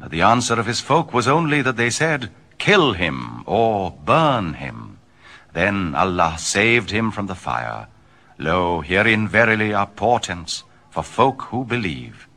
The answer of his folk was only that they said, "Kill him or burn him." Then Allah saved him from the fire. Lo, herein verily are portents for folk who believe.